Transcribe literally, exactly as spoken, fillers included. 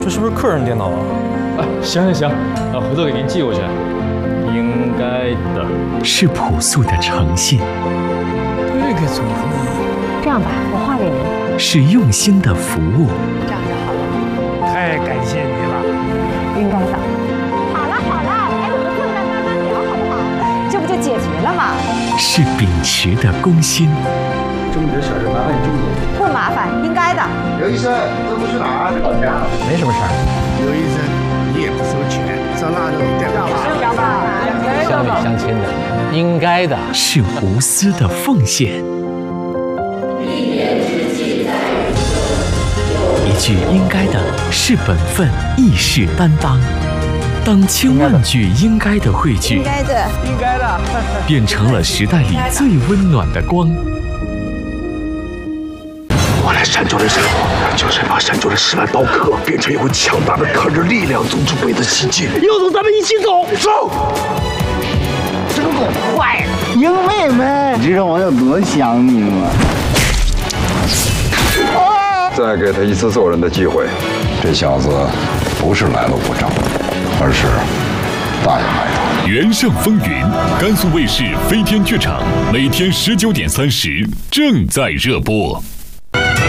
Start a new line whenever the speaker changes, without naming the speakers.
这是不是客人电脑啊？
啊，行行行，啊，回头给您寄过去。应该的，
是朴素的诚信，
这个怎么
这样吧，我画给您。
是用心的服务。
这样就好了。
太感谢你了，
应该的。好了好了，哎，我们坐下来慢慢聊好不好？这不就解决了吗？
是秉持的公心。
这么点小事，麻烦你重点。
不麻烦，应该的。
刘医生，这不是哪儿？老家。
没什么事儿。
刘医生，你也不收钱，上那就带不起。
乡里乡亲的，应该的。
是无私的奉献。一句应该的是本分，亦是担当。当千万句应该的汇聚，
应该的，
应该的，
变成了时代里最温暖的光。
我来山州的时候，就是把山州的十万刀客变成一股强大的抗日力量，总之鬼子奇迹。有种咱们一起走，走！
这个狗坏了，英妹妹，你知道我有多想你吗？
再给他一次做人的机会。这小子不是来路不正，而是大有来头。
原上风云，甘肃卫视飞天剧场，每天十九点三十正在热播。